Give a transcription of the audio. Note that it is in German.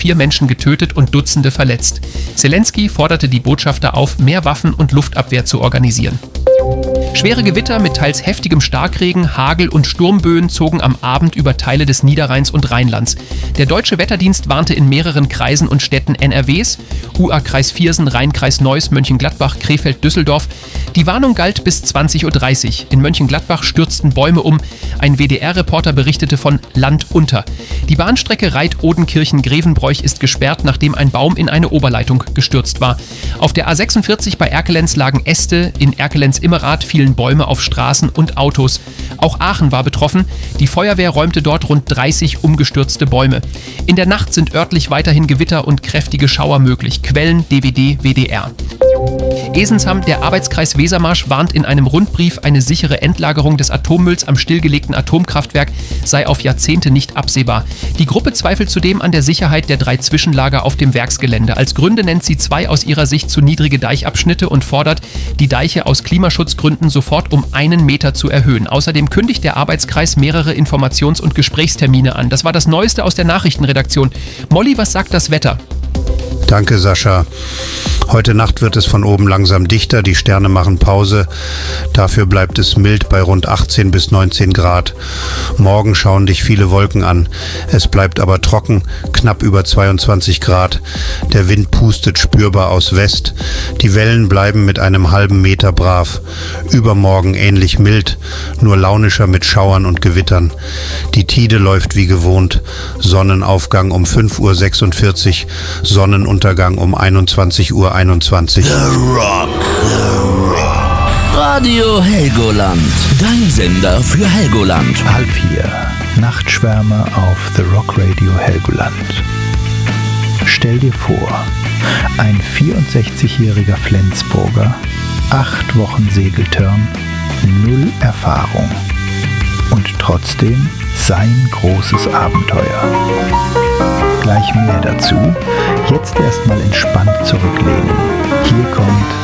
4 Menschen getötet und Dutzende verletzt. Selenskyj forderte die Botschafter auf, mehr Waffen und Luftabwehr zu organisieren. Schwere Gewitter mit teils heftigem Starkregen, Hagel und Sturmböen zogen am Abend über Teile des Niederrheins und Rheinlands. Der Deutsche Wetterdienst warnte in mehreren Kreisen und Städten NRWs, UA-Kreis Viersen, Rhein-Kreis Neuss, Mönchengladbach, Krefeld, Düsseldorf. Die Warnung galt bis 20:30 Uhr. In Mönchengladbach stürzten Bäume um. Ein WDR-Reporter berichtete von Land unter. Die Bahnstrecke Reit-Odenkirchen-Grevenbroich ist gesperrt, nachdem ein Baum in eine Oberleitung gestürzt war. Auf der A46 bei Erkelenz lagen Äste, in Erkelenz-Immerath fielen Bäume auf Straßen und Autos. Auch Aachen war betroffen. Die Feuerwehr räumte dort rund 30 umgestürzte Bäume. In der Nacht sind örtlich weiterhin Gewitter und kräftige Schauer möglich. Quellen DWD WDR. Esensham, der Arbeitskreis Wesermarsch, warnt in einem Rundbrief, eine sichere Endlagerung des Atommülls am stillgelegten Atomkraftwerk sei auf Jahrzehnte nicht absehbar. Die Gruppe zweifelt zudem an der Sicherheit der 3 Zwischenlager auf dem Werksgelände. Als Gründe nennt sie 2 aus ihrer Sicht zu niedrige Deichabschnitte und fordert, die Deiche aus Klimaschutzgründen sofort um 1 Meter zu erhöhen. Außerdem kündigt der Arbeitskreis mehrere Informations- und Gesprächstermine an. Das war das Neueste aus der Nachrichtenredaktion. Molly, was sagt das Wetter? Danke, Sascha. Heute Nacht wird es von oben langsam dichter, die Sterne machen Pause. Dafür bleibt es mild bei rund 18 bis 19 Grad. Morgen schauen dich viele Wolken an. Es bleibt aber trocken, knapp über 22 Grad. Der Wind pustet spürbar aus West. Die Wellen bleiben mit einem halben Meter brav. Übermorgen ähnlich mild, nur launischer mit Schauern und Gewittern. Die Tide läuft wie gewohnt. Sonnenaufgang um 5:46 Uhr, Sonnenuntergang um 21:21 Uhr. The Rock. Radio Helgoland. Dein Sender für Helgoland. 3:30. Nachtschwärme auf The Rock Radio Helgoland. Stell dir vor, ein 64-jähriger Flensburger, 8 Wochen Segeltörn, 0 Erfahrung. Und trotzdem sein großes Abenteuer. Gleich mehr dazu. Jetzt erstmal entspannt zurücklehnen. Hier kommt